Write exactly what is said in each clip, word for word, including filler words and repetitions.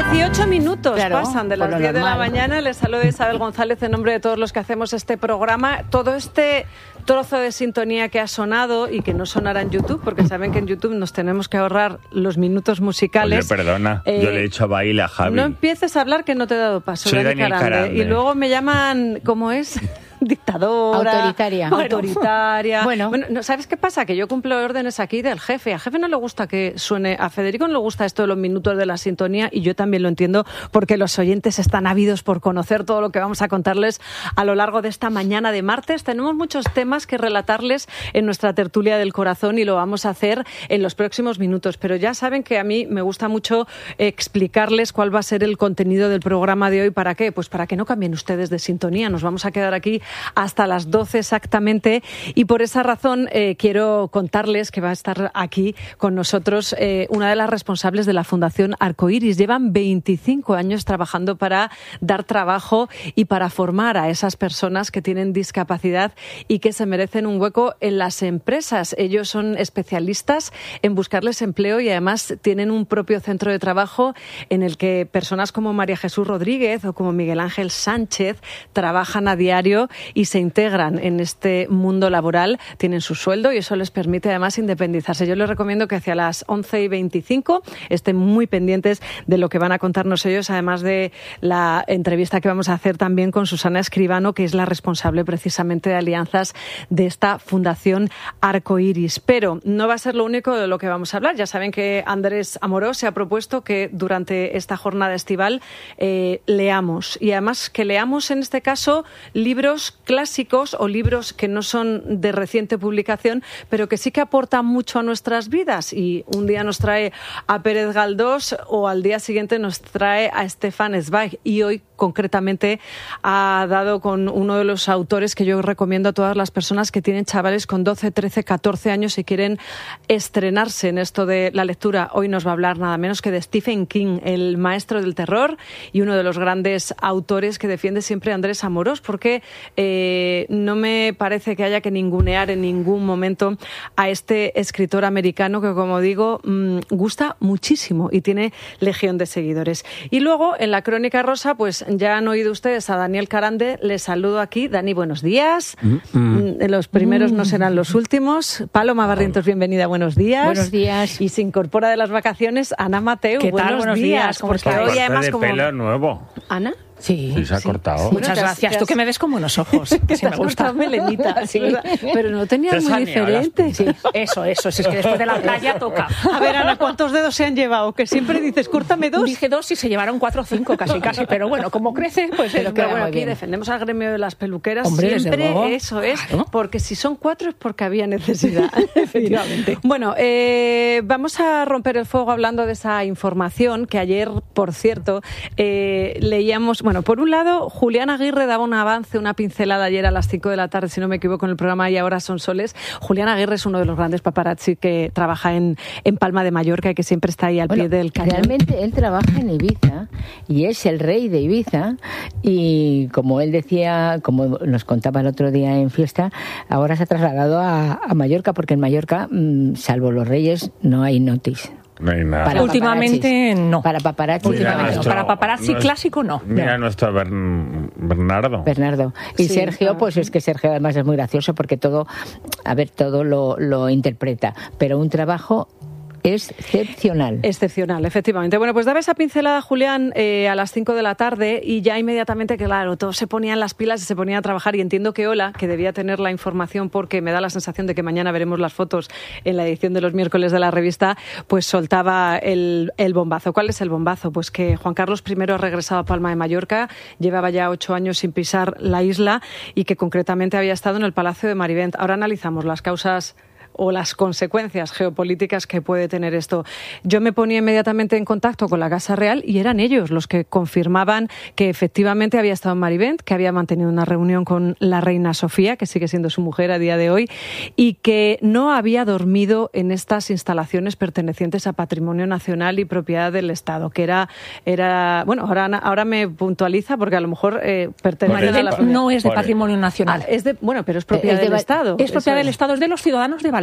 dieciocho minutos claro, pasan de las diez de la mañana. Les saluda Isabel González en nombre de todos los que hacemos este programa. Todo este trozo de sintonía que ha sonado y que no sonará en YouTube, porque saben que en YouTube nos tenemos que ahorrar los minutos musicales. Oye, perdona, eh, yo le he dicho baile a Javi. No empieces a hablar que no te he dado paso. Soy Daniel Carande. Carande. Y luego me llaman, ¿cómo es? Dictadora, autoritaria. autoritaria. Bueno, bueno, ¿sabes qué pasa? Que yo cumplo órdenes aquí del jefe. A jefe no le gusta que suene, a Federico no le gusta esto de los minutos de la sintonía y yo también lo entiendo porque los oyentes están ávidos por conocer todo lo que vamos a contarles a lo largo de esta mañana de martes. Tenemos muchos temas que relatarles en nuestra tertulia del corazón y lo vamos a hacer en los próximos minutos. Pero ya saben que a mí me gusta mucho explicarles cuál va a ser el contenido del programa de hoy. ¿Para qué? Pues para que no cambien ustedes de sintonía. Nos vamos a quedar aquí hasta las doce exactamente y por esa razón eh, quiero contarles que va a estar aquí con nosotros eh, una de las responsables de la Fundación Arcoiris. Llevan veinticinco años trabajando para dar trabajo y para formar a esas personas que tienen discapacidad y que se merecen un hueco en las empresas. Ellos son especialistas en buscarles empleo y además tienen un propio centro de trabajo en el que personas como María Jesús Rodríguez o como Miguel Ángel Sánchez trabajan a diario y se integran en este mundo laboral, tienen su sueldo y eso les permite además independizarse. Yo les recomiendo que hacia las once y veinticinco estén muy pendientes de lo que van a contarnos ellos, además de la entrevista que vamos a hacer también con Susana Escribano, que es la responsable precisamente de alianzas de esta Fundación Arcoiris. Pero no va a ser lo único de lo que vamos a hablar. Ya saben que Andrés Amorós se ha propuesto que durante esta jornada estival eh, leamos y además que leamos en este caso libros clásicos o libros que no son de reciente publicación, pero que sí que aportan mucho a nuestras vidas. Y un día nos trae a Pérez Galdós o al día siguiente nos trae a Stefan Zweig. Y hoy, concretamente, ha dado con uno de los autores que yo recomiendo a todas las personas que tienen chavales con doce, trece, catorce años y quieren estrenarse en esto de la lectura. Hoy nos va a hablar nada menos que de Stephen King, el maestro del terror y uno de los grandes autores que defiende siempre Andrés Amorós, porque Eh, no me parece que haya que ningunear en ningún momento a este escritor americano que, como digo, mmm, gusta muchísimo y tiene legión de seguidores. Y luego, en la Crónica Rosa, pues ya han oído ustedes a Daniel Carande. Les saludo aquí. Dani, buenos días. Mm-hmm. Los primeros mm. no serán los últimos. Paloma Barrientos, bienvenida, buenos días. Buenos días. Y se incorpora de las vacaciones Ana Mateu. ¿Qué tal? Buenos, buenos días. días. ¿Cómo porque estás? hoy además de como... pelo nuevo. ¿Ana? Sí, sí, se ha sí, cortado. Sí. Muchas Bueno, gracias. has, Tú que me ves con buenos ojos. Que sí te me has gusta. cortado melenita, sí, ¿verdad? Pero no tenías muy diferente. Sí, eso, eso. Si es que después de la playa toca. A ver, Ana, ¿cuántos dedos se han llevado? Que siempre dices, córtame dos. Dije dos y se llevaron cuatro o cinco casi, casi. Pero bueno, como crece, pues pero, pero bueno, aquí bien. defendemos al gremio de las peluqueras. Hombre, siempre eso es. Claro. Porque si son cuatro es porque había necesidad. Efectivamente. Bueno, eh, vamos a romper el fuego hablando de esa información que ayer, por cierto, eh, leíamos. Bueno, por un lado, Julián Aguirre daba un avance, una pincelada ayer a las cinco de la tarde, si no me equivoco, en el programa Y ahora son soles. Julián Aguirre es uno de los grandes paparazzi que trabaja en, en Palma de Mallorca y que siempre está ahí al bueno, pie del cañón. Realmente él trabaja en Ibiza y es el rey de Ibiza y como él decía, como nos contaba el otro día en fiesta, ahora se ha trasladado a, a Mallorca porque en Mallorca, mmm, salvo los reyes, no hay notis. No hay nada. Para últimamente no. Para paparazzi. Últimamente nuestro, no. Para paparazzi nuestro, clásico no. Mira no. nuestro Bern, Bernardo. Bernardo. Y sí, Sergio, claro. Pues es que Sergio además es muy gracioso porque todo, a ver, todo lo, lo interpreta. Pero un trabajo excepcional. Excepcional, efectivamente. Bueno, pues daba esa pincelada, Julián, eh, a las cinco de la tarde y ya inmediatamente, claro, todos se ponían las pilas y se ponían a trabajar y entiendo que Ola, que debía tener la información porque me da la sensación de que mañana veremos las fotos en la edición de los miércoles de la revista, pues soltaba el, el bombazo. ¿Cuál es el bombazo? Pues que Juan Carlos primero ha regresado a Palma de Mallorca, llevaba ya ocho años sin pisar la isla y que concretamente había estado en el Palacio de Marivent. Ahora analizamos las causas o las consecuencias geopolíticas que puede tener esto. Yo me ponía inmediatamente en contacto con la Casa Real y eran ellos los que confirmaban que efectivamente había estado en Marivent, que había mantenido una reunión con la reina Sofía, que sigue siendo su mujer a día de hoy, y que no había dormido en estas instalaciones pertenecientes a Patrimonio Nacional y propiedad del Estado, que era, era bueno, ahora, ahora me puntualiza porque a lo mejor eh, pertenece a la propiedad. No es de Patrimonio Nacional. Ah, es de, bueno, pero es propiedad es de, del Estado. Es propiedad del Estado, es de los ciudadanos de Valencia.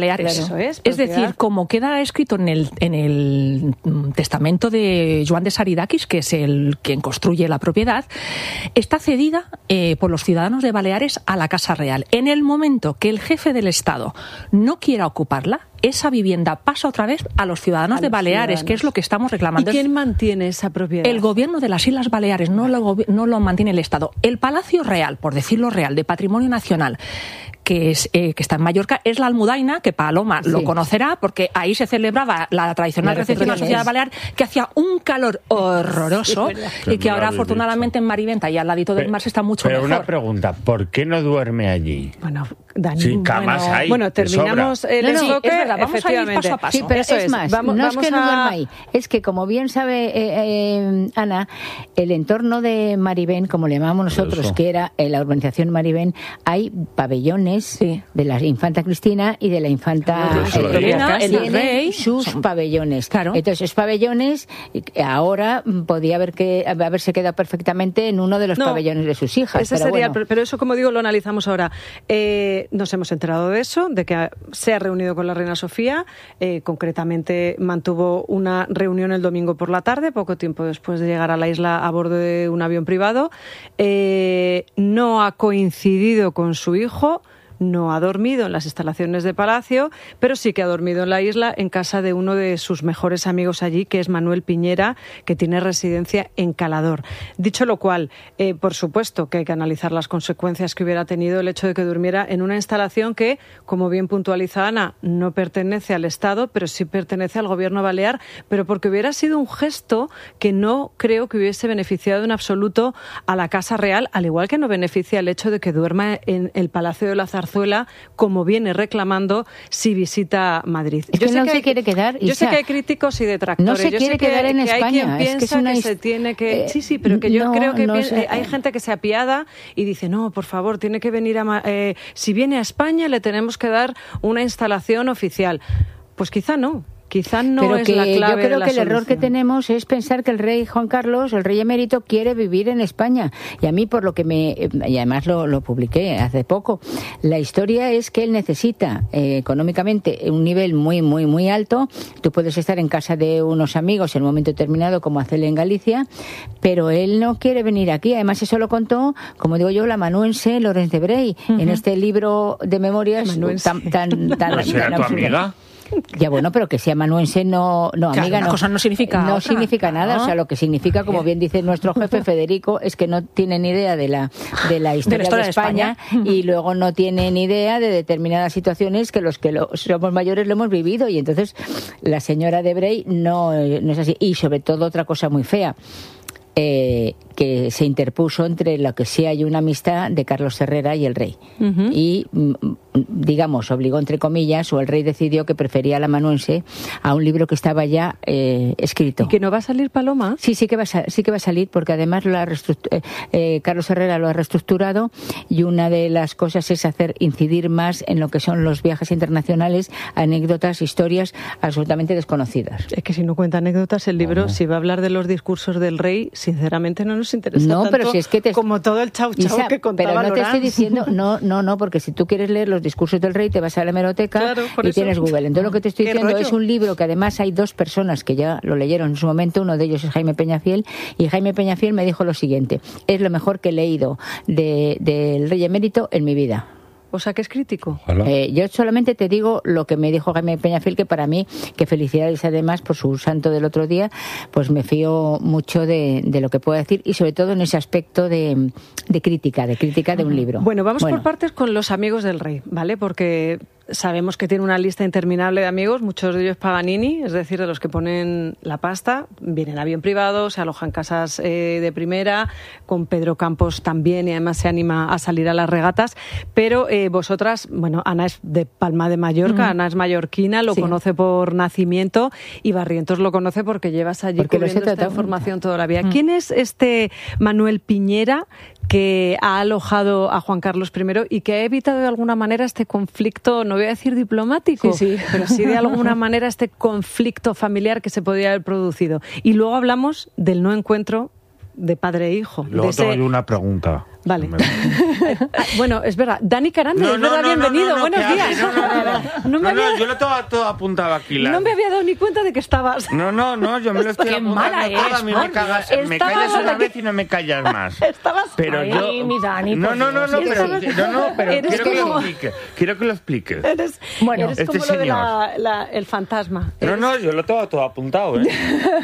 Baleares. Claro. Eso es, Es decir, como queda escrito en el, en el testamento de Joan de Saridakis, que es el quien construye la propiedad, está cedida eh, por los ciudadanos de Baleares a la Casa Real. En el momento que el jefe del Estado no quiera ocuparla, esa vivienda pasa otra vez a los ciudadanos a de los Baleares, ciudadanos. Que es lo que estamos reclamando. ¿Y quién mantiene esa propiedad? El gobierno de las Islas Baleares, no lo, no lo mantiene el Estado. El Palacio Real, por decirlo real, de Patrimonio Nacional, que, es, eh, que está en Mallorca, es la Almudaina, que Paloma sí. lo conocerá, porque ahí se celebraba la tradicional la recepción de la sociedad balear, que hacía un calor horroroso, sí, y que ahora afortunadamente dicho. en Mariventa y al ladito del mar se está mucho pero mejor. Pero una pregunta, ¿por qué no duerme allí? Bueno, Dani, sí, camas bueno, hay, bueno, terminamos el no, no, enfoque, es verdad, vamos a ir paso a paso. Sí, pero Eso es, es más, vamos, no vamos es que a... no duerma ahí, es que como bien sabe eh, eh, Ana, el entorno de Marivén, como le llamamos nosotros, Eso. que era en la urbanización Marivén, hay pabellones sí. de la infanta Cristina y de la infanta Victorina, el, el rey, sus son... pabellones. Claro. Entonces, esos pabellones ahora podía haber que haberse quedado perfectamente en uno de los no, pabellones de sus hijas. Ese pero, sería, bueno. pero eso, como digo, lo analizamos ahora. Eh, nos hemos enterado de eso, de que se ha reunido con la reina Sofía, eh, concretamente mantuvo una reunión el domingo por la tarde, poco tiempo después de llegar a la isla a bordo de un avión privado. Eh, no ha coincidido con su hijo, no ha dormido en las instalaciones de Palacio, pero sí que ha dormido en la isla en casa de uno de sus mejores amigos allí, que es Manuel Piñera, que tiene residencia en Calador. Dicho lo cual, eh, por supuesto que hay que analizar las consecuencias que hubiera tenido el hecho de que durmiera en una instalación que, como bien puntualiza Ana, no pertenece al Estado, pero sí pertenece al Gobierno balear, pero porque hubiera sido un gesto que no creo que hubiese beneficiado en absoluto a la Casa Real, al igual que no beneficia el hecho de que duerma en el Palacio de la Zarzuela, como viene reclamando si visita Madrid. Es yo que sé no que se hay, quiere quedar. Yo Isa, sé que hay críticos y detractores. No se yo quiere sé que, quedar en que España. Hay quien piensa es que, es una... que se tiene que... Eh, sí, sí, pero que yo no, creo que no piensa, sé. eh, hay gente que se apiada y dice, no, por favor, tiene que venir a... Eh, si viene a España le tenemos que dar una instalación oficial. Pues quizá no. Quizá no Pero es que la clave yo creo de la que el solución. error que tenemos es pensar que el rey Juan Carlos, el rey emérito, quiere vivir en España. Y a mí, por lo que me... Y además lo, lo publiqué hace poco, la historia es que él necesita eh, económicamente un nivel muy, muy, muy alto. Tú puedes estar en casa de unos amigos en un momento determinado, como hace él en Galicia, pero él no quiere venir aquí. Además, eso lo contó, como digo yo, la amanuense Lorenz de Bray, uh-huh. en este libro de memorias tan... tan, tan, tan ¿Será tu amiga? Ya bueno, pero que sea amanuense no, no claro, amiga, una no, cosa no significa no otra. significa nada, ¿no? O sea, lo que significa, como bien dice nuestro jefe Federico, es que no tiene ni idea de la de la historia de, la historia de España, de España y luego no tiene ni idea de determinadas situaciones que los que lo, somos mayores lo hemos vivido, y entonces la señora de Bray no, no es así. Y sobre todo otra cosa muy fea, Eh, que se interpuso entre lo que sí hay una amistad de Carlos Herrera y el rey. Uh-huh. Y, digamos, obligó, entre comillas, o el rey decidió que prefería al amanuense a un libro que estaba ya eh, escrito. ¿Y que no va a salir, Paloma? Sí, sí que va a, sí que va a salir, porque además lo ha eh, eh, Carlos Herrera lo ha reestructurado, y una de las cosas es hacer incidir más en lo que son los viajes internacionales, anécdotas, historias absolutamente desconocidas. Es que si no cuenta anécdotas, el libro, uh-huh. si va a hablar de los discursos del rey, sinceramente no nos interesa no, tanto pero si es que te... como todo el chau chau Isa, que contaba pero no Lorenz. te estoy diciendo, no, no, no, porque si tú quieres leer los discursos del rey, te vas a la hemeroteca, claro, y eso. Tienes Google. Entonces lo que te estoy diciendo rollo? Es un libro que además hay dos personas que ya lo leyeron en su momento, uno de ellos es Jaime Peñafiel, y Jaime Peñafiel me dijo lo siguiente: es lo mejor que he leído de, del rey emérito en mi vida. O sea, que es crítico. Eh, yo solamente te digo lo que me dijo Jaime Peñafiel, que para mí, que felicidades además por su santo del otro día, pues me fío mucho de, de lo que puedo decir, y sobre todo en ese aspecto de, de crítica, de crítica de un libro. Bueno, vamos bueno. por partes con los amigos del rey, ¿vale? Porque sabemos que tiene una lista interminable de amigos, muchos de ellos Paganini, es decir, de los que ponen la pasta, vienen en avión privado, se alojan en casas eh, de primera, con Pedro Campos también, y además se anima a salir a las regatas, pero eh, vosotras, bueno, Ana es de Palma de Mallorca, mm. Ana es mallorquina, lo sí. conoce por nacimiento, y Barrientos lo conoce porque llevas allí porque cubriendo esta información toda la vida. Mm. ¿Quién es este Manuel Piñera que ha alojado a Juan Carlos primero y que ha evitado de alguna manera este conflicto, no voy a decir diplomático, sí, sí. pero sí de alguna manera este conflicto familiar que se podría haber producido? Y luego hablamos del no encuentro de padre e hijo. Luego de ese... tengo una pregunta. Vale. Bueno, es verdad. Dani Carande, No, es no, verdad, no, bienvenido. no, no, Buenos que días. hable, no, no, no, no. No me No, no, había- yo lo tengo todo apuntado aquí. la- no me había dado ni cuenta de que estabas. No, no, no, yo me lo estoy Qué apuntando mala todo. eres, A mí por me, cagas, Dios. me Estaba callas una aquí. vez y no me callas más. Estabas. Pero Ay, yo... mi Dani, no, por no, no, Dios. no, Sí, pero, estabas- no, no, pero eres quiero que lo como- explique. Quiero que lo expliques. Eres, Bueno, eres este como lo de señor. la, la- el fantasma. No, no, yo lo tengo todo apuntado, ¿eh?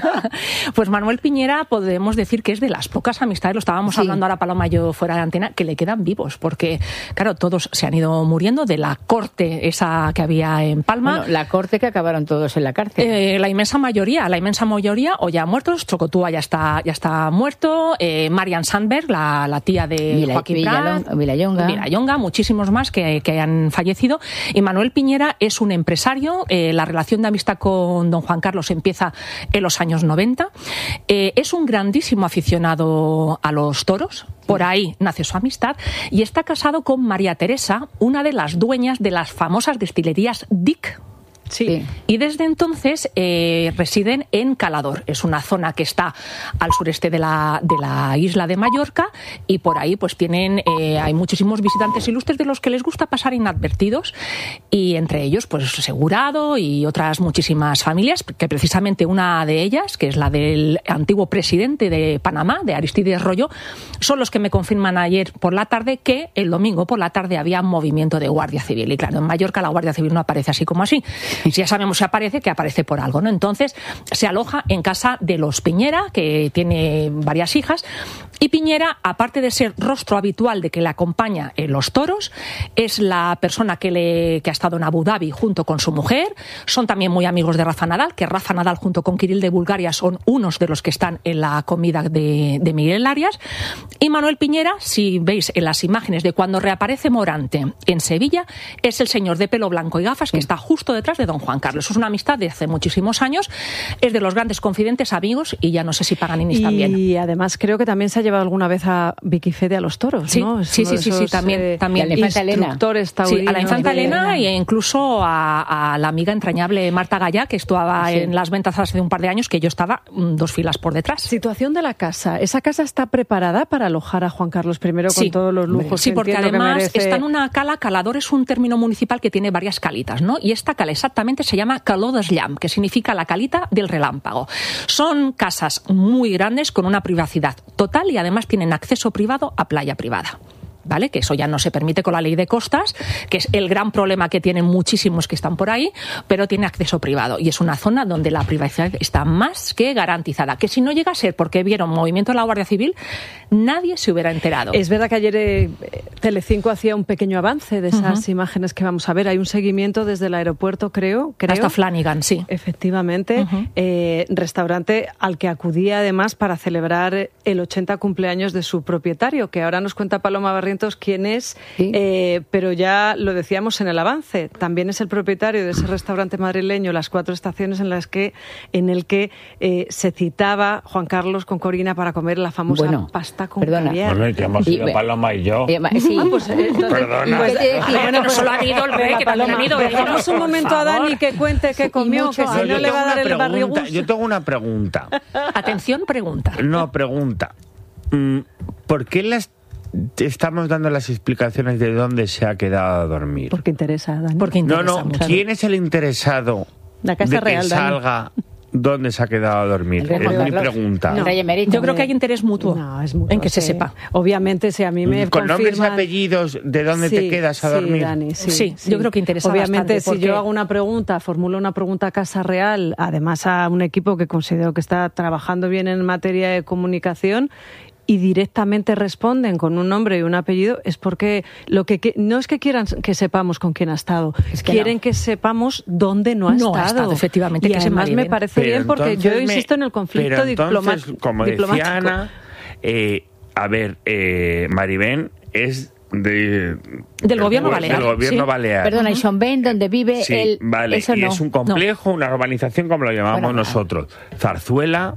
Pues Manuel Piñera podemos decir que es de las pocas amistades, lo estábamos Sí. hablando ahora Paloma y yo fuera de antena, que le quedan vivos, porque claro, todos se han ido muriendo de la corte esa que había en Palma. Bueno, la corte que acabaron todos en la cárcel. Eh, la inmensa mayoría, la inmensa mayoría o ya muertos, Chocotúa ya está, ya está muerto, eh, Marian Sandberg, la, la tía de Vila- Joaquín Villalon- Prat, Vilallonga. Vilallonga, muchísimos más que, que han fallecido. Y Manuel Piñera es un empresario, eh, la relación de amistad con don Juan Carlos empieza en los años noventa. Eh, es un grandísimo aficionado a los toros, por ahí nace su amistad, y está casado con María Teresa, una de las dueñas de las famosas destilerías Dick. Sí. Y desde entonces eh, residen en Calador. Es una zona que está al sureste de la, de la isla de Mallorca y por ahí pues tienen eh, hay muchísimos visitantes ilustres de los que les gusta pasar inadvertidos y entre ellos pues Segurado y otras muchísimas familias, que precisamente una de ellas, que es la del antiguo presidente de Panamá, de Aristides Royo, son los que me confirman ayer por la tarde que el domingo por la tarde había movimiento de Guardia Civil. Y claro, en Mallorca la Guardia Civil no aparece así como así. Si ya sabemos si aparece, que aparece por algo, ¿no? Entonces, se aloja en casa de los Piñera, que tiene varias hijas, y Piñera, aparte de ser rostro habitual de que le acompaña en los toros, es la persona que, le, que ha estado en Abu Dhabi junto con su mujer, son también muy amigos de Rafa Nadal, que Rafa Nadal junto con Kirill de Bulgaria son unos de los que están en la comida de, de Miguel Arias, y Manuel Piñera, si veis en las imágenes de cuando reaparece Morante en Sevilla, es el señor de pelo blanco y gafas que está justo detrás de don Juan Carlos. Es una amistad de hace muchísimos años, es de los grandes confidentes, amigos, y ya no sé si Paganinis Y también. además creo que también se ha llevado alguna vez a Vicky Fede a los toros, Sí, ¿no? Es sí, uno sí, de sí, sí, esos, también, eh, también. Y a la infanta Elena. instructores Sí, taurinos a la infanta de- Elena e incluso a, a la amiga entrañable Marta Gallá, que estaba Sí. en las ventas hace un par de años, que yo estaba mm, dos filas por detrás. Situación de la casa. ¿Esa casa está preparada para alojar a Juan Carlos I con Sí. todos los lujos Sí, que porque entiendo que además merece? está en una cala. Calador es un término municipal que tiene varias calitas, ¿no? Y esta cala exactamente se llama Caló des Llamp, que significa la calita del relámpago. Son casas muy grandes con una privacidad total y además tienen acceso privado a playa privada. ¿Vale? Que eso ya no se permite con la ley de costas, que es el gran problema que tienen muchísimos que están por ahí, pero tiene acceso privado. Y es una zona donde la privacidad está más que garantizada. Que si no llega a ser porque vieron movimiento de la Guardia Civil, nadie se hubiera enterado. Es verdad que ayer eh, Telecinco hacía un pequeño avance de esas Ujú. imágenes que vamos a ver. Hay un seguimiento desde el aeropuerto, creo. creo. Hasta Flanagan, sí. Efectivamente, Ujú. eh, restaurante al que acudía además para celebrar el ochenta cumpleaños de su propietario, que ahora nos cuenta Paloma Barrientos quién es, Sí. eh, pero ya lo decíamos en el avance, también es el propietario de ese restaurante madrileño, Las Cuatro Estaciones, en las que en el que eh, se citaba Juan Carlos con Corina para comer la famosa Bueno, pasta con perdona. caviar. Bueno, y que hemos Y- ido Paloma y yo. Eh, ma- sí. Ah, pues, eh, entonces- Perdona. pues, ¿Qué te decía? bueno, pues, solo han ido el rey, venga, que también Paloma, han ido ellos. dejemos un Por momento a Dani favor. que cuente qué comió, mucho que si antes. no yo le tengo va a dar una el pregunta, barrigús. yo tengo una pregunta. Atención, pregunta. No, pregunta. Mm, ¿Por qué las estamos dando las explicaciones de dónde se ha quedado a dormir? Porque interesa, Dani. Porque No, interesa no, mucho. ¿quién es el interesado La Casa de Real, que Dani. salga dónde se ha quedado a dormir? El rey Es Juan mi Carlos. pregunta. El rey emérito. Yo creo que hay interés mutuo, No, es mutuo, en que se sí. sepa. Obviamente, si a mí me Con nombres y confirman... apellidos, ¿de dónde Sí, te quedas a sí, dormir? Dani, sí, Sí, yo creo que interesa Obviamente, bastante, si porque- yo hago una pregunta, formulo una pregunta a Casa Real, además a un equipo que considero que está trabajando bien en materia de comunicación, y directamente responden con un nombre y un apellido, es porque lo que, que no es que quieran que sepamos con quién ha estado, Es que quieren no. que sepamos dónde no ha No ha estado. estado, efectivamente, y que se además me mariden. parece Pero bien porque entonces yo me- insisto en el conflicto pero entonces, diploma- como diplomático. decía Ana, eh, a ver, eh, Maribén es de, Del gobierno balear, Del gobierno sí. balear. Perdona, y Son Ben, donde vive Sí, el... vale, Eso y no. es un complejo, una urbanización como lo llamamos Bueno, nosotros. Zarzuela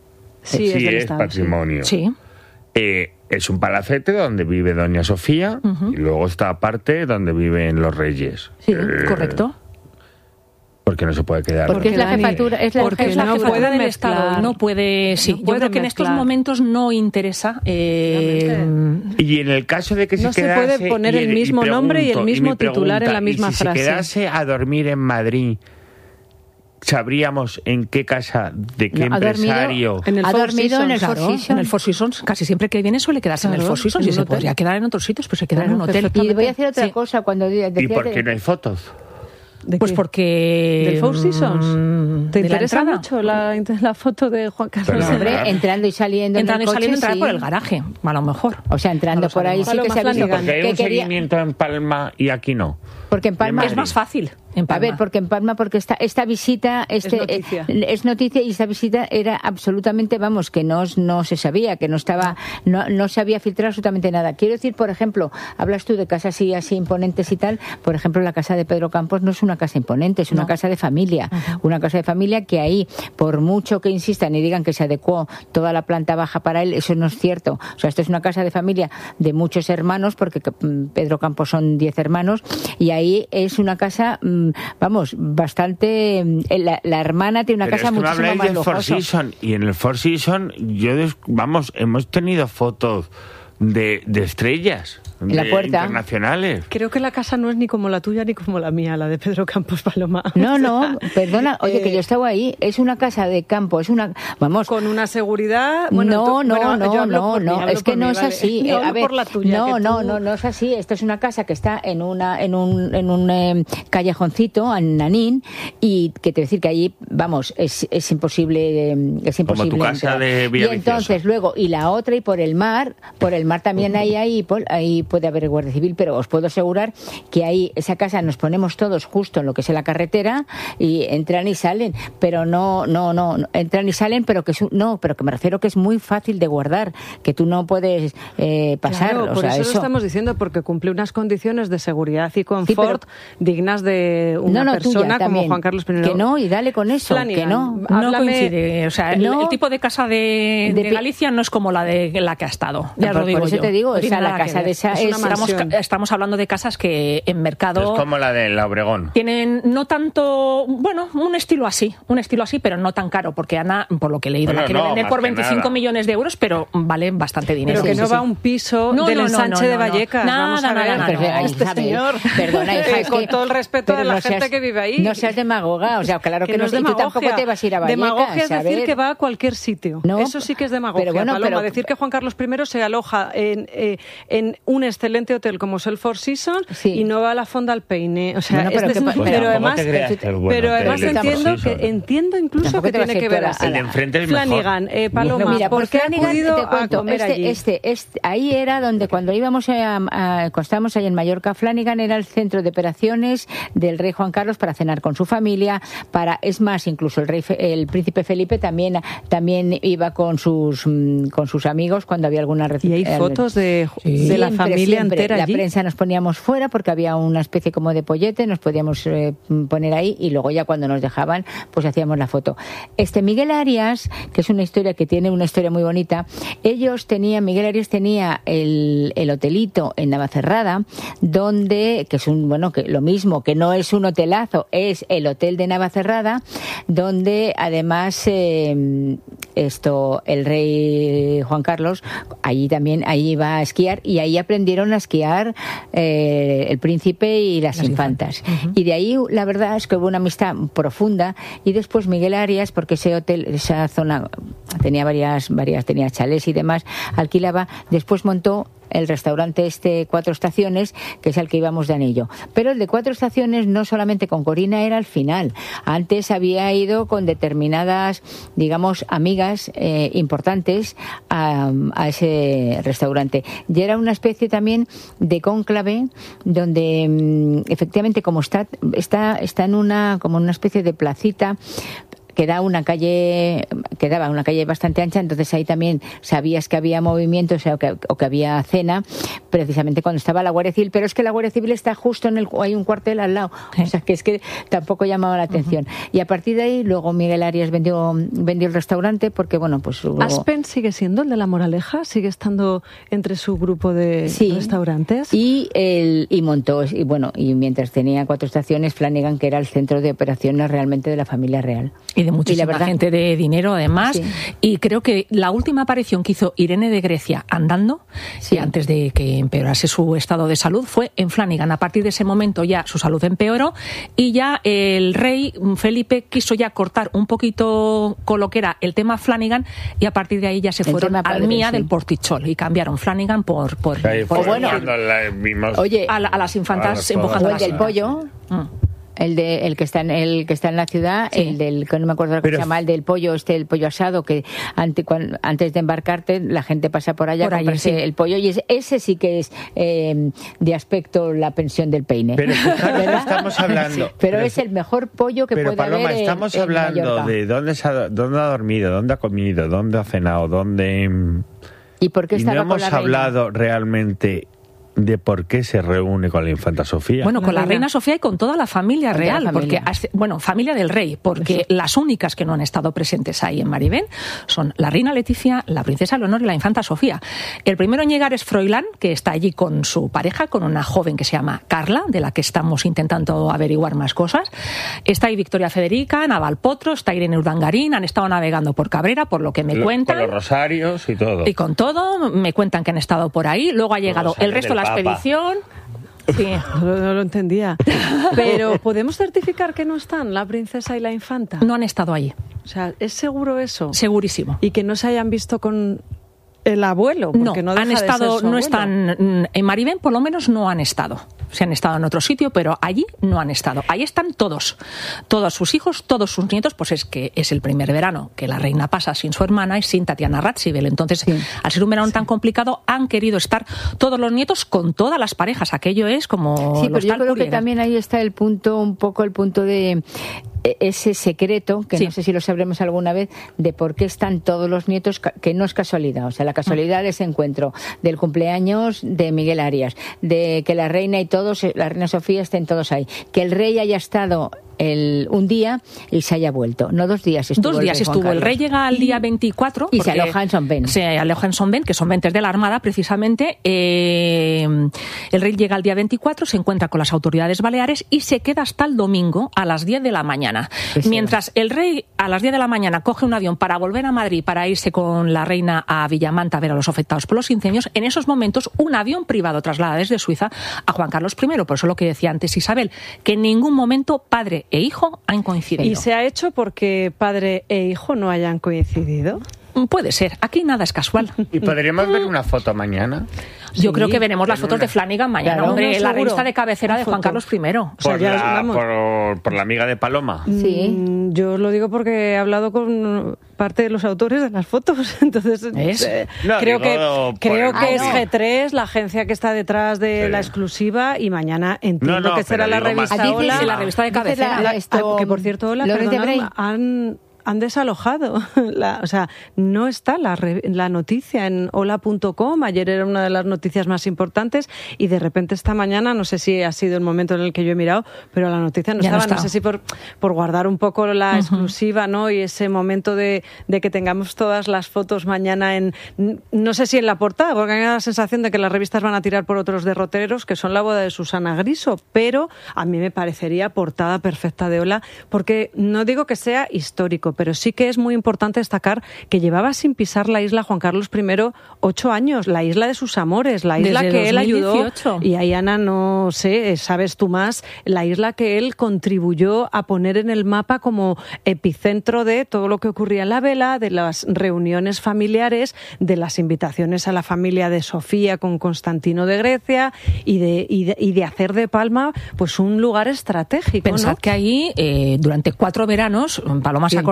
Sí, sí es del es Estado, sí. patrimonio. Sí. Eh, es un palacete donde vive Doña Sofía y luego está aparte donde viven los reyes. Sí, Eh, correcto. Porque no se puede quedar. Porque es la Dani, jefatura, es la, Porque es la no jefatura puede del del Estado, Estado, no puede, sí. No Yo puede creo que en estos mezclar. momentos no interesa. Eh, Y en el caso de que se No se quedase... puede poner y- el y mismo nombre y el pregunto, mismo mi titular en la pregunta, misma y si frase. se quedase a dormir en Madrid, ¿sabríamos en qué casa, de qué No, ha dormido empresario? En el ha Four dormido en el Seasons, Four Claro, Seasons. en el Four Seasons, casi siempre que viene suele quedarse en el Claro, Four Seasons en y un se hotel. podría quedar en otros sitios, pues se queda en un hotel. Y voy a decir otra Sí. cosa cuando ¿Y decía por de- qué no hay fotos? ¿De Pues qué? porque... ¿Del Four Seasons? mm, ¿Te de la interesa entrada. mucho la, la foto de Juan Carlos? Pero, No, hombre, entrando y saliendo Entrando en y el saliendo, coche, entrar sí. por el garaje, a lo mejor. O sea, entrando por ahí sí que Paloma se ha visto. Flanagan. Porque hay que un quería- seguimiento en Palma y aquí no. Porque en Palma de Es Madrid. más fácil en Palma. A ver, porque en Palma, porque esta, esta visita este, noticia. eh, es noticia y esta visita era absolutamente, vamos, que no, no se sabía, que no estaba, no, no se había filtrado absolutamente nada. Quiero decir, por ejemplo, hablas tú de casas así, así imponentes y tal, por ejemplo, la casa de Pedro Campos no es una casa imponente, es una No. casa de familia, una casa de familia que ahí, por mucho que insistan y digan que se adecuó toda la planta baja para él, eso no es cierto. O sea, esto es una casa de familia de muchos hermanos, porque mm, Pedro Campos son diez hermanos, y ahí es una casa, mm, vamos, bastante... mm, La, la hermana tiene una Pero casa es que me muchísimo habláis más del Four lujosa. Seasons, y en el Four Seasons, yo des- vamos, hemos tenido fotos de, de estrellas En la de puerta. internacionales. Creo que la casa no es ni como la tuya ni como la mía, la de Pedro Campos Paloma. No, no, perdona, oye, Eh, que yo estaba ahí, es una casa de campo, es una... Vamos... Con una seguridad... Bueno, no, tú- no, bueno, yo no, hablo no, por mí, no, hablo es que por no mí, es vale. así. Yo Eh, hablo a ver, por la tuya, no, que no, tú- no, no es así. Esto es una casa que está en una, en un, en un eh, callejoncito, en Nanín, y que te voy a decir que allí, vamos, es, es imposible, eh, es imposible. tu casa entrar. de Y Villaviciosa. entonces luego y la otra y por el mar, por el mar también hay ahí, por- ahí puede haber guardia civil, pero os puedo asegurar que ahí esa casa nos ponemos todos justo en lo que es la carretera y entran y salen, pero no, no, no, no, entran y salen, pero que es un- no, pero que me refiero que es muy fácil de guardar, que tú no puedes eh, pasar, Claro, o por sea, eso, eso. lo estamos diciendo, porque cumple unas condiciones de seguridad y confort pero- dignas de una no, no, persona tuya como también. Juan Carlos I. Que no, y dale con eso, Flanagan, que no. No háblame- coincide. O sea, el, No. el tipo de casa de, De de pi- Galicia no es como la de la que ha estado. Ya Por- lo digo por eso yo. te digo, No o tiene sea, la nada que casa ver. de esa Es es, una Estamos, mansión. estamos hablando de casas que en mercado Es como la de la Obregón. tienen no tanto, bueno, un estilo así, un estilo así, pero no tan caro, porque Ana, por lo que he leído, Bueno, la quiere no, vender más por que veinticinco nada. millones de euros, pero vale bastante dinero. Pero que Sí, no sí, va a sí. un piso No, del no, no, ensanche no, de no, no. Vallecas. Nada, Vamos a nada, ver. nada, Pero, no. ay, Este Isabel, señor. perdona, hija, Eh, es con que- todo el respeto pero de la no gente seas- que vive ahí. No seas demagoga, o sea, claro que, Que no no, es y tú demagogia. tampoco te vas a ir a Vallecas. Demagogia es a decir ver. que va a cualquier sitio. No, Eso sí que es demagogia, pero bueno, Paloma. pero- decir que Juan Carlos I se aloja en, eh, en un excelente hotel como es el Four Seasons Sí. y no va a la Fonda al Peine. O sea, Bueno, pero es que de- pa- Pues pero tampoco además, te creas que es bueno pero que además el Four entiendo Seasons. que entiendo incluso Tampoco que te vas tiene a que ir ver toda así. El de enfrente es mejor. Flanagan, eh, Paloma, Mira, ¿por pues qué ha Flanagan, acudido te cuento, a comer este, allí? este, este, ahí era donde cuando íbamos a, a, cuando estábamos ahí en Mallorca, Flanagan era el centro de operaciones del rey Juan Carlos para cenar con su familia, para, es más, incluso el rey, Fe- el príncipe Felipe también, también iba con sus, mm, con sus amigos cuando había alguna Y recepción. hay fotos de, de la Siempre, familia siempre. entera La allí. prensa nos poníamos fuera porque había una especie como de pollete, nos podíamos eh, poner ahí y luego ya cuando nos dejaban, pues hacíamos la foto. Este Miguel Arias, que es una historia que tiene una historia muy bonita, ellos tenían, Miguel Arias tenía el, el hotelito en Navacerrada, donde, que es un, bueno, que lo mismo, que no es un hotelazo, es el hotel de Navacerrada, donde además eh, esto, el rey Juan Carlos, allí también, allí iba a esquiar y ahí aprendieron a esquiar eh, el príncipe y las, Las infantas. infantas. Ujú. Y de ahí la verdad es que hubo una amistad profunda y después Miguel Arias, porque ese hotel, esa zona tenía varias, varias, tenía chalés y demás, alquilaba, después montó el restaurante este Cuatro Estaciones, que es al que íbamos de anillo. Pero el de Cuatro Estaciones no solamente con Corina era al final. Antes había ido con determinadas, digamos, amigas eh, importantes a, a ese restaurante. Y era una especie también de cónclave donde mm, efectivamente como está, está, está en una, como una especie de placita, quedaba una calle, quedaba una calle bastante ancha, entonces ahí también sabías que había movimiento, o sea, que, o que había cena, precisamente cuando estaba la Guardia Civil, pero es que la Guardia Civil está justo en el, hay un cuartel al lado, o sea, que es que tampoco llamaba la atención. Uh-huh. Y a partir de ahí, luego Miguel Arias vendió, vendió el restaurante, porque bueno, pues luego... ¿Aspen sigue siendo el de La Moraleja? ¿Sigue estando entre su grupo de sí, restaurantes? Y, el, y montó, y bueno, y mientras tenía cuatro estaciones, Flanagan, que era el centro de operaciones realmente de la familia real. Y de muchísima y verdad, gente de dinero, además. Sí. Y creo que la última aparición que hizo Irene de Grecia andando, sí. y antes de que empeorase su estado de salud, fue en Flanagan. A partir de ese momento ya su salud empeoró y ya el rey Felipe quiso ya cortar un poquito con lo que era el tema Flanagan, y a partir de ahí ya se el fueron al Mía sí. del Portichol y cambiaron Flanagan por... por, por, por bueno, la, vimos, oye, a, la, a las infantas a empujando el del pollo... Mm. El de el que está en el que está en la ciudad, sí. el del que no me acuerdo lo que Pero, se llama, el del pollo, este el pollo asado, que ante, cuando, antes de embarcarte la gente pasa por allá por a comprarse sí. el pollo, y ese, ese sí que es eh, de aspecto la pensión del peine. Pero fijaros, estamos hablando. Sí, pero, pero es el mejor pollo que pero puede Paloma, haber. Estamos en, hablando en de dónde, se ha, dónde ha dormido, dónde ha comido, dónde ha cenado, dónde. ¿Y por qué estaba y no hemos con la hablado reina? realmente de por qué se reúne con la infanta Sofía. Bueno, con la, la reina Sofía y con toda la familia real, la familia. porque bueno, familia del rey, porque Eso. las únicas que no han estado presentes ahí en Maribén son la reina Leticia, la princesa Leonor y la infanta Sofía. El primero en llegar es Froilán, que está allí con su pareja, con una joven que se llama Carla, de la que estamos intentando averiguar más cosas. Está ahí Victoria Federica, Naval Potro, está Irene Urdangarín, han estado navegando por Cabrera, por lo que me lo, cuentan. Con los rosarios y todo. Y con todo, me cuentan que han estado por ahí. Luego ha llegado el resto de la expedición. Sí, no, no lo entendía. Pero ¿podemos certificar que no están la princesa y la infanta? No han estado allí. O sea, ¿es seguro eso? Segurísimo. Y que no se hayan visto con el abuelo, porque no, no deja han estado, de ser su no abuelo. Están en Maribén, por lo menos no han estado. Se han estado en otro sitio, pero allí no han estado. Ahí están todos, todos sus hijos, todos sus nietos, pues es que es el primer verano que la reina pasa sin su hermana y sin Tatiana Radziwiłł. Entonces, sí. al ser un verano sí. tan complicado, han querido estar todos los nietos con todas las parejas. Aquello es como... Sí, pero yo creo que también ahí está el punto, un poco el punto de... ese secreto, que sí. no sé si lo sabremos alguna vez, de por qué están todos los nietos, que no es casualidad. O sea, la casualidad de ese encuentro, del cumpleaños de Miguel Arias, de que la reina y todos, la reina Sofía estén todos ahí, que el rey haya estado el, un día y se haya vuelto. No, dos días estuvo. Dos días el estuvo. El rey llega al día veinticuatro. Y se aloja en Son Ben. Se aloja en Son Ben, que son ventes de la Armada, precisamente. Eh, el rey llega al día veinticuatro, se encuentra con las autoridades baleares y se queda hasta el domingo a las diez de la mañana. Eso. Mientras el rey a las diez de la mañana coge un avión para volver a Madrid para irse con la reina a Villamanta a ver a los afectados por los incendios, en esos momentos un avión privado traslada desde Suiza a Juan Carlos primero. Por eso lo que decía antes Isabel, que en ningún momento padre e hijo han coincidido. ¿Y se ha hecho porque padre e hijo no hayan coincidido? Puede ser. Aquí nada es casual. ¿Y podríamos ver una foto mañana? Yo sí, creo que veremos las fotos una... de Flanagan mañana. Claro, hombre, no, la revista de cabecera de Juan Carlos primero. Por, o sea, ya, la, por, por la amiga de Paloma. Sí. Mm, yo lo digo porque he hablado con parte de los autores de las fotos. Entonces, eh, no, creo que, creo que es G tres, la agencia que está detrás de sí. la exclusiva, y mañana entiendo no, no, que será la revista Hola. Sí, la revista de cabecera. La, esto, que por cierto, Hola, perdona, han... han desalojado, la, o sea, no está la, la noticia en hola punto com. Ayer era una de las noticias más importantes y de repente esta mañana, no sé si ha sido el momento en el que yo he mirado, pero la noticia no ya estaba, no, no sé si por, por guardar un poco la uh-huh. exclusiva, ¿no? Y ese momento de, de que tengamos todas las fotos mañana en, no sé si en la portada, porque me da la sensación de que las revistas van a tirar por otros derroteros, que son la boda de Susana Griso, pero a mí me parecería portada perfecta de Hola, porque no digo que sea histórico, pero sí que es muy importante destacar que llevaba sin pisar la isla Juan Carlos primero ocho años, la isla de sus amores, la isla Desde que él ayudó, y ahí, Ana, no sé, sabes tú más, la isla que él contribuyó a poner en el mapa como epicentro de todo lo que ocurría en la vela, de las reuniones familiares, de las invitaciones a la familia de Sofía con Constantino de Grecia, y de, y de, y de hacer de Palma pues un lugar estratégico. Pensad, ¿no?, que ahí, eh, durante cuatro veranos, Paloma se acordará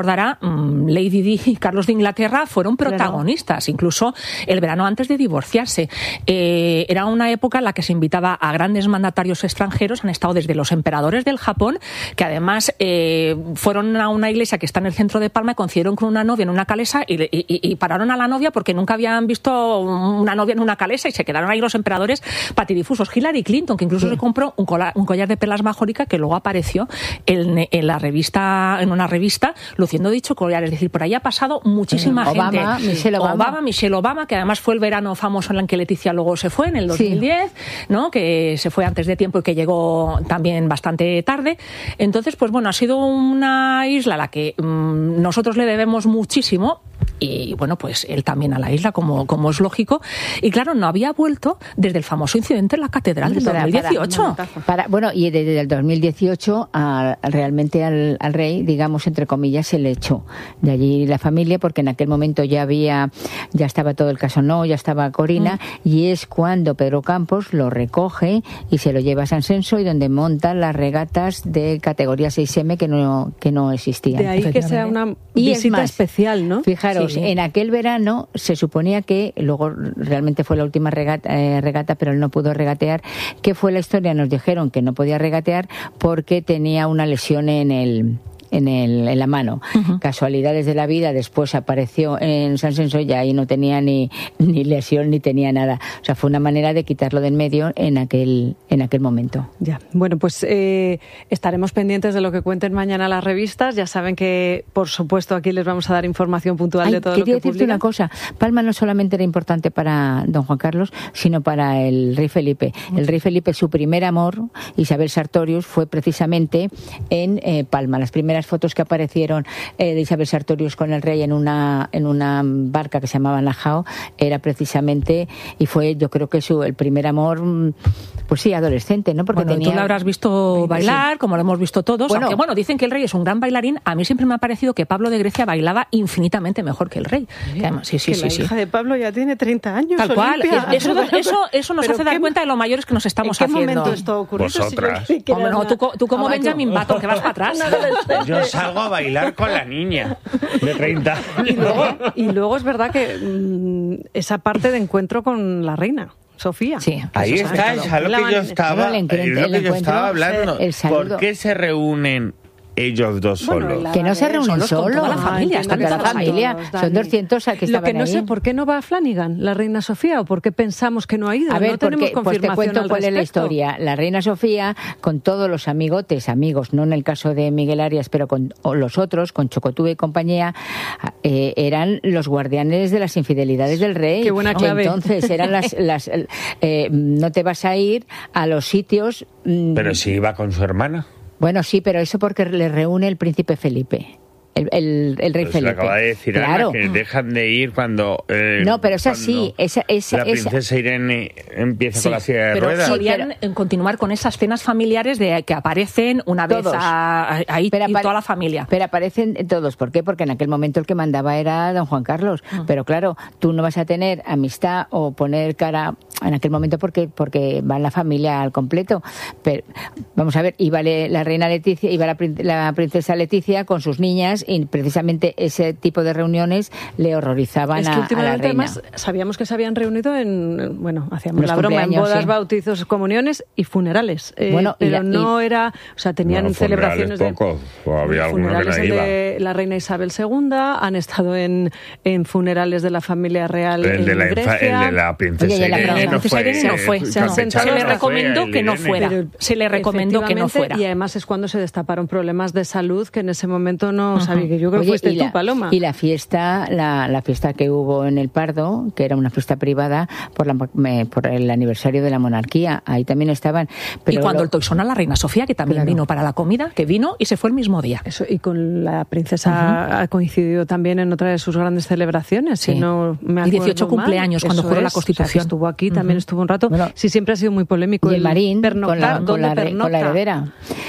recordará, Lady Di y Carlos de Inglaterra fueron protagonistas, claro. Incluso el verano antes de divorciarse. Eh, era una época en la que se invitaba a grandes mandatarios extranjeros, han estado desde los emperadores del Japón, que además eh, fueron a una iglesia que está en el centro de Palma y coincidieron con una novia en una calesa y, y, y pararon a la novia porque nunca habían visto una novia en una calesa y se quedaron ahí los emperadores patidifusos. Hillary Clinton, que incluso sí. se compró un collar, un collar de perlas majórica que luego apareció en, en la revista, en una revista, luciendo dicho collar. Es decir, por ahí ha pasado muchísima Obama, gente. Michelle Obama. Obama, Michelle Obama, que además fue el verano famoso en el que Leticia luego se fue, en el dos mil diez, sí. ¿no? Que se fue antes de tiempo y que llegó también bastante tarde. Entonces, pues bueno, ha sido una isla a la que mmm, nosotros le debemos muchísimo. Y bueno, pues él también a la isla, como, como es lógico. Y claro, no había vuelto desde el famoso incidente en la catedral del para, dos mil dieciocho. Para, para, bueno, y desde el dos mil dieciocho a, realmente al, al rey, digamos, entre comillas, se le echó de allí la familia, porque en aquel momento ya había, ya estaba todo el caso, no, ya estaba Corina, mm. y es cuando Pedro Campos lo recoge y se lo lleva a San Censo y donde montan las regatas de categoría seis eme que no, que no existían. De ahí que sea una y visita más, especial, ¿no? Fijaros, sí. en aquel verano se suponía que, luego realmente fue la última regata, eh, regata, pero él no pudo regatear. ¿Qué fue la historia? Nos dijeron que no podía regatear porque tenía una lesión en el... En, el, en la mano. Uh-huh. Casualidades de la vida, después apareció en San Censo y ahí no tenía ni, ni lesión ni tenía nada. O sea, fue una manera de quitarlo de en medio en aquel, en aquel momento. Ya, bueno, pues eh, estaremos pendientes de lo que cuenten mañana las revistas. Ya saben que, por supuesto, aquí les vamos a dar información puntual Ay, de todo lo que quería decirte publican. una cosa. Palma no solamente era importante para don Juan Carlos, sino para el rey Felipe. El rey Felipe, su primer amor, Isabel Sartorius, fue precisamente en eh, Palma. Las primeras fotos que aparecieron eh, de Isabel Sartorius con el rey en una en una barca que se llamaba Najao era precisamente, y fue yo creo que su el primer amor, pues sí, adolescente, ¿no? Porque bueno, tenía... tú lo habrás visto bailar, sí. como lo hemos visto todos. Bueno, aunque bueno, dicen que el rey es un gran bailarín. A mí siempre me ha parecido que Pablo de Grecia bailaba infinitamente mejor que el rey. Que además, sí, sí, que sí, la sí. hija de Pablo ya tiene treinta años. Tal cual. Eso, eso, eso nos ¿Pero hace dar qué, cuenta de lo mayores que nos estamos ¿en qué haciendo. momento esto ocurrió? Vosotras. Si yo Hombre, no, tú, tú como ah, Benjamin Button, que vas para atrás. Yo salgo a bailar con la niña de treinta años. Y luego, y luego es verdad que mmm, esa parte de encuentro con la reina Sofía. Sí, ahí está, es a lo que yo estaba, es lo que yo estaba hablando. ¿Por qué se reúnen ellos dos solos? Bueno, que no se reúnen solos. Toda la familia, ah, toda la familia. Todos, son doscientos que estaban Lo que no ahí. sé, ¿por qué no va a Flanagan, la reina Sofía? ¿O por qué pensamos que no ha ido? A ver, no tenemos porque, pues te cuento cuál es la historia. La reina Sofía, con todos los amigotes, amigos, no en el caso de Miguel Arias, pero con los otros, con Chocotú y compañía, eh, eran los guardianes de las infidelidades del rey. Qué buena clave. Entonces eran las... las eh, no te vas a ir a los sitios... Pero si iba con su hermana. Bueno, sí, pero eso porque le reúne el príncipe Felipe. El, el, el rey pero Felipe. Se acaba de decir, claro. Ana, que dejan de ir cuando... Eh, no, pero es así. Esa, esa, la princesa esa... Irene empieza sí, con la silla de pero ruedas. Solían sí, pero... continuar con esas cenas familiares de que aparecen una vez a, a, ahí pero apare... toda la familia. Pero aparecen todos. ¿Por qué? Porque en aquel momento el que mandaba era don Juan Carlos. Mm. Pero claro, tú no vas a tener amistad o poner cara en aquel momento porque porque va la familia al completo. Pero vamos a ver, iba la reina Leticia, iba la, la princesa Leticia con sus niñas y precisamente ese tipo de reuniones le horrorizaban es que a, a la reina. Además, sabíamos que se habían reunido en, bueno, hacíamos Los la broma, en bodas, sí. bautizos, comuniones y funerales. Eh, bueno, pero y la, no y... era, o sea, tenían bueno, celebraciones de pocos, o había funerales que no iba. de la reina Isabel segunda, han estado en, en funerales de la familia real el en de la Grecia. El de la princesa Oye, Irene, la no princesa fue. Irene no fue. Se, no, se le recomendó que no fuera. Pero, se le recomendó que no fuera. Y además es cuando se destaparon problemas de salud que en ese momento no uh-huh. sabía. Que yo creo que fuiste tú, Paloma. Y la fiesta, la, la fiesta que hubo en el Pardo, que era una fiesta privada por, la, me, por el aniversario de la monarquía, ahí también estaban. Pero y cuando lo... el toisón a la reina Sofía, que también claro. vino para la comida, que vino y se fue el mismo día. Eso, y con la princesa uh-huh. ha coincidido también en otra de sus grandes celebraciones. Sí. Si no me y dieciocho mal. cumpleaños cuando juró la Constitución. O sea, estuvo aquí, uh-huh. también estuvo un rato. Bueno, sí, siempre ha sido muy polémico. Y el, el Marín con la, con, la, con la heredera.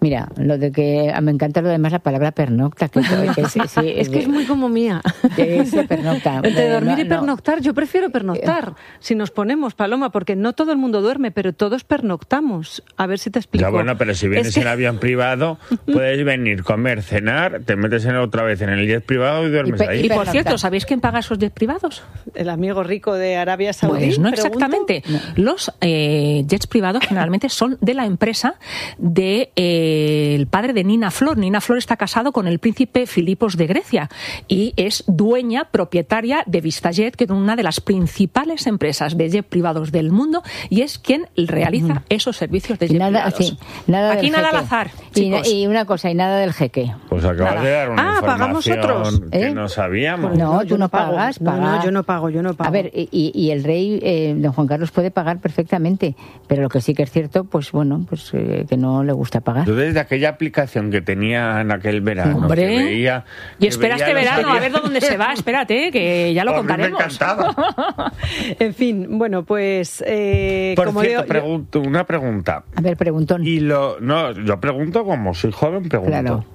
Mira, lo de que me encanta lo demás la palabra pernocta. Que, que es, sí, es que es muy como mía. Es pernocta. Entre dormir no, y pernoctar, no. yo prefiero pernoctar. Si nos ponemos, Paloma, porque no todo el mundo duerme, pero todos pernoctamos. A ver si te explico. Ya bueno, pero si vienes es que... en avión privado, puedes venir, comer, cenar, te metes en otra vez en el jet privado y duermes y ahí. Y por cierto, ¿sabéis quién paga esos jets privados? El amigo rico de Arabia Saudí. Pues no pregunto. exactamente. No. Los eh, jets privados generalmente son de la empresa del de, eh, padre de Nina Flor. Nina Flor está casado con el príncipe Filipos de Grecia y es dueña, propietaria de VistaJet, que es una de las principales empresas de jet privados del mundo y es quien realiza mm. esos servicios de jet nada, privados. Sí, nada Aquí nada jeque. al azar, y, y una cosa, y nada del jeque. Pues acabas nada. de dar una ah, pagamos otros, que ¿eh? no sabíamos. No, tú no pagas. No, paga. no, yo no pago, yo no pago. A ver, y, y el rey, eh, don Juan Carlos, puede pagar perfectamente, pero lo que sí que es cierto, pues bueno, pues eh, que no le gusta pagar. Yo desde aquella aplicación que tenía en aquel verano, Hombre, que veía... y espera que este veía verano, a ver dónde se va, espérate, que ya lo pues contaremos. Me encantaba. En fin, bueno, pues... Eh, Por como cierto, digo, pregunto, una pregunta. A ver, preguntón. Y lo, no, yo pregunto como soy joven, pregunto. Claro.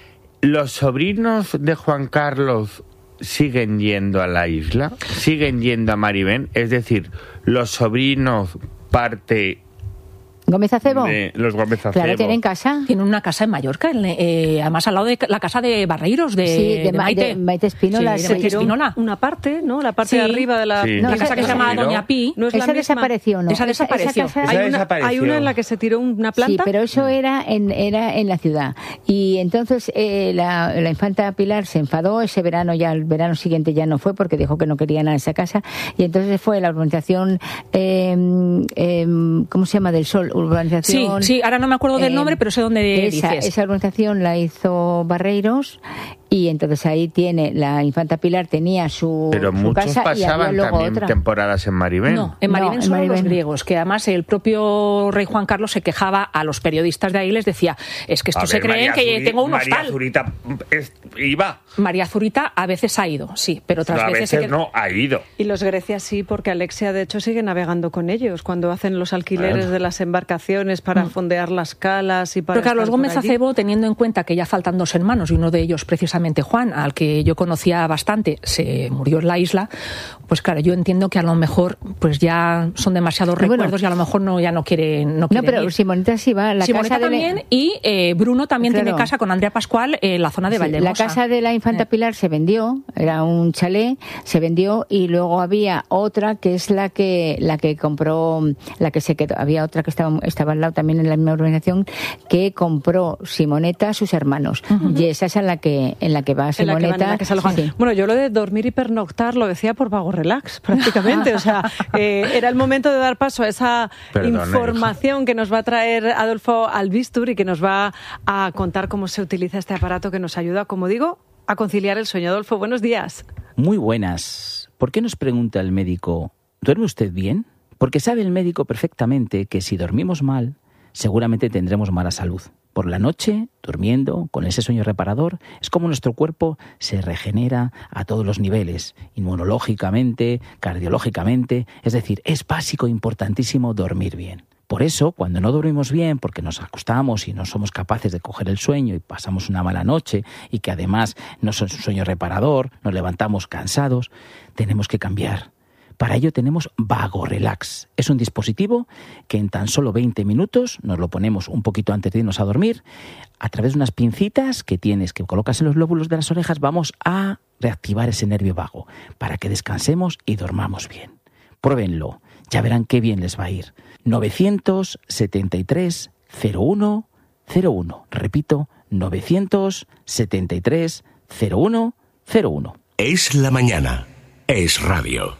¿Los sobrinos de Juan Carlos siguen yendo a la isla? ¿Siguen yendo a Maribén? Es decir, los sobrinos parte... ¿Gómez Acebo? De los Gómez Acebo. Claro, ¿tienen casa? Tiene una casa en Mallorca, eh, además al lado de la casa de Barreiros, de, sí, de, de Maite. De Maite Espínola. Sí, de sí. Maite Espínola. Una parte, ¿no? La parte Sí. de arriba de la, Sí. de No, la esa casa que se llama Doña Pi. No es esa la misma. desapareció, ¿no? Esa desapareció. Esa, esa Esa Hay una, desapareció. hay una en la que se tiró una planta. Sí, pero eso era en, era en la ciudad. Y entonces eh, la, la infanta Pilar se enfadó ese verano, ya el verano siguiente ya no fue porque dijo que no quería nada en esa casa. Y entonces fue la urbanización, eh, eh, ¿cómo se llama? Del Sol, urbanización... Sí, sí, ahora no me acuerdo del nombre, eh, pero sé dónde esa, dices. Esa urbanización la hizo Barreiros y entonces ahí tiene, la infanta Pilar tenía su, Pero su muchos casa y había pasaban luego también otra. temporadas en Maribén. No, en Maribén No, en son los Maribén. griegos, que además el propio rey Juan Carlos se quejaba a los periodistas de ahí, les decía, es que estos A se ver, creen María que Zuri- tengo un María hostal. Zurita es- iba. María Zurita a veces ha ido, sí, pero otras No, a veces... veces se queda- no, ha ido. Y los Grecia sí, porque Alexia de hecho sigue navegando con ellos cuando hacen los alquileres Bueno. de las embarcaciones para fondear las calas y para... Pero Carlos estar por Gómez allí. Acebo, teniendo en cuenta que ya faltan dos hermanos y uno de ellos precisamente Juan, al que yo conocía bastante, se murió en la isla, pues claro, yo entiendo que a lo mejor pues ya son demasiados Bueno, recuerdos y a lo mejor no ya no quiere no, No, quieren pero ir. Simoneta sí va. La Simoneta casa de también la... y eh, Bruno también Claro. tiene casa con Andrea Pascual en la zona de Sí, Valdemosa. la casa de la infanta Eh. Pilar se vendió, era un chalet, se vendió y luego había otra que es la que la que compró, la que se quedó, había otra que estaba estaba al lado también en la misma urbanización que compró Simoneta a sus hermanos. Uh-huh. Y esa es en la que en la que va En la que van, Simoneta. en la que se alojan. Sí. Bueno, yo lo de dormir y pernoctar lo decía por vago relax, prácticamente. O sea, eh, era el momento de dar paso a esa Perdona, información que nos va a traer Adolfo Albistur y que nos va a contar cómo se utiliza este aparato que nos ayuda, como digo, a conciliar el sueño. Adolfo, buenos días. Muy buenas. ¿Por qué nos pregunta el médico, ¿duerme usted bien? Porque sabe el médico perfectamente que si dormimos mal, seguramente tendremos mala salud. Por la noche, durmiendo, con ese sueño reparador, es como nuestro cuerpo se regenera a todos los niveles, inmunológicamente, cardiológicamente, es decir, es básico, importantísimo dormir bien. Por eso, cuando no dormimos bien, porque nos acostamos y no somos capaces de coger el sueño y pasamos una mala noche y que además no es un sueño reparador, nos levantamos cansados, tenemos que cambiar. Para ello tenemos Vago Relax. Es un dispositivo que en tan solo veinte minutos nos lo ponemos un poquito antes de irnos a dormir. A través de unas pincitas que tienes, que colocas en los lóbulos de las orejas, vamos a reactivar ese nervio vago para que descansemos y dormamos bien. Pruébenlo, ya verán qué bien les va a ir. novecientos setenta y tres cero uno cero uno. Repito, novecientos setenta y tres cero uno cero uno. Es la mañana. Es radio.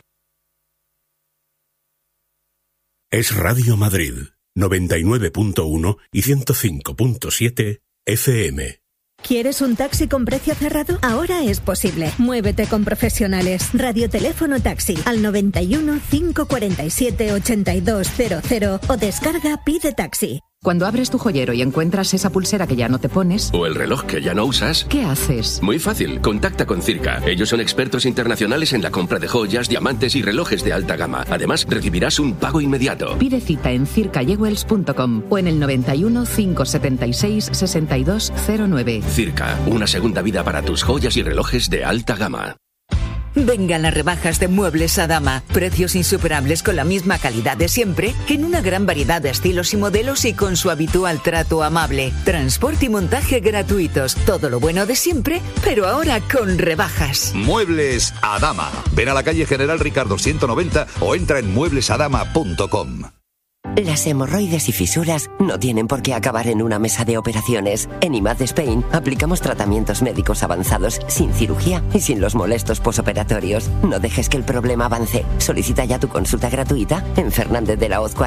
Es Radio Madrid, noventa y nueve punto uno y ciento cinco punto siete F M. ¿Quieres un taxi con precio cerrado? Ahora es posible. Muévete con profesionales. Radioteléfono taxi al noventa y uno, cinco cuarenta y siete, ochenta y dos cero cero o descarga Pide Taxi. Cuando abres tu joyero y encuentras esa pulsera que ya no te pones... O el reloj que ya no usas... ¿Qué haces? Muy fácil, contacta con Circa. Ellos son expertos internacionales en la compra de joyas, diamantes y relojes de alta gama. Además, recibirás un pago inmediato. Pide cita en circa jewels punto com o en el noventa y uno, cinco setenta y seis, sesenta y dos cero nueve. Circa, una segunda vida para tus joyas y relojes de alta gama. Vengan las rebajas de Muebles Adama. Precios insuperables con la misma calidad de siempre, en una gran variedad de estilos y modelos y con su habitual trato amable. Transporte y montaje gratuitos. Todo lo bueno de siempre, pero ahora con rebajas. Muebles Adama. Ven a la calle General Ricardo ciento noventa o entra en muebles adama punto com. Las hemorroides y fisuras no tienen por qué acabar en una mesa de operaciones. En I M A D Spain aplicamos tratamientos médicos avanzados sin cirugía y sin los molestos posoperatorios. No dejes que el problema avance. Solicita ya tu consulta gratuita en Fernández de la Hoz